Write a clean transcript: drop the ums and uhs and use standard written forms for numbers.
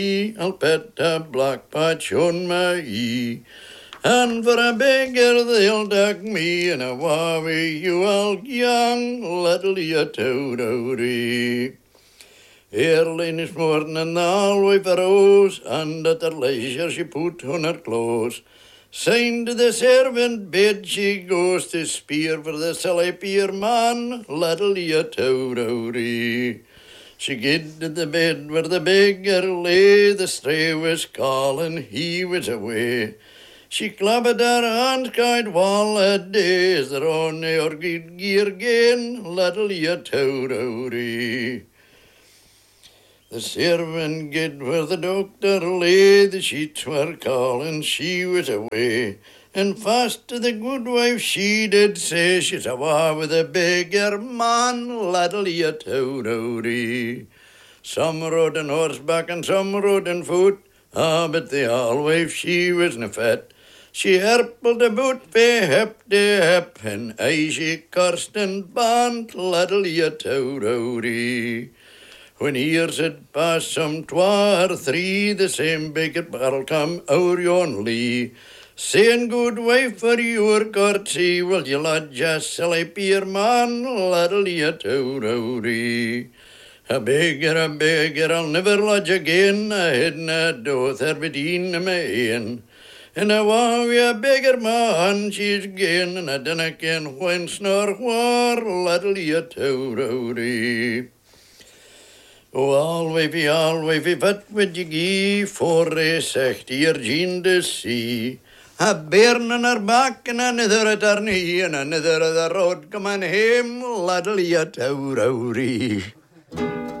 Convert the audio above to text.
I'll pet a black patch on my ee. And for a beggar they'll duck me, and a wawie you all young little yatodori. Early this morning the alwife arose, and at her leisure she put on her clothes. Signed to the servant bed she goes to spear for the silly peer man, little yatodori. She gid to the bed where the beggar lay, the stray was calling, he was away. She clapped her hands, cried, "Walla days, they're on your good gear again, little yatodori." The servant gid where the doctor lay, the sheets were calling, she was away. And fast to the good wife she did say, she's awa with a beggar man, little yatodori. Some rode on horseback and some rode on foot, but the alwife she wasna fit. She herpled about fae hip to hip, and aye she cursed and banned, little yatodori. When years had passed some 2 or 3, the same beggar barrel come o'er yon lea, saying, "Good wife, for your courtesy, will you lodge a silly peer man, little yatodori?" A beggar, I'll never lodge again, I hadna doth her between my ain. And I want a beggar man, she's gane, and I dinna ken whence nor where, little yatodori. Oh, alwifie, what would you gie for a secht your jean to see? A bairn on her back and another at her knee, and another at the road coming home, little yatodori.